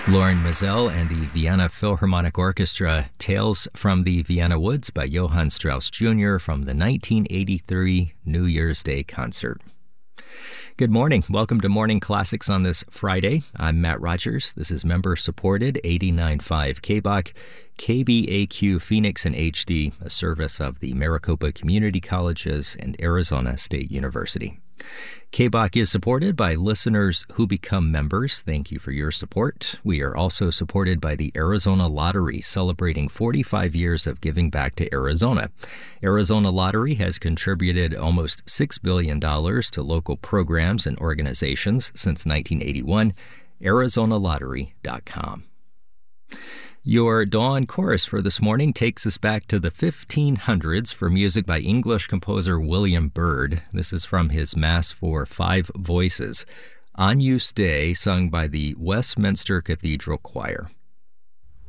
Lauren Mazel and the Vienna Philharmonic Orchestra, Tales from the Vienna Woods by Johann Strauss Jr. from the 1983 New Year's Day concert. Good morning. Welcome to Morning Classics on this Friday. I'm Matt Rogers. This is member-supported 89.5 KBOC, KBAQ Phoenix and HD, a service of the Maricopa Community Colleges and Arizona State University. KBOC is supported by listeners who become members. Thank you for your support. We are also supported by the Arizona Lottery, celebrating 45 years of giving back to Arizona. Arizona Lottery has contributed almost $6 billion to local programs and organizations since 1981. ArizonaLottery.com. Your Dawn Chorus for this morning takes us back to the 1500s for music by English composer William Byrd. This is from his Mass for Five Voices, Agnus Dei, sung by the Westminster Cathedral Choir.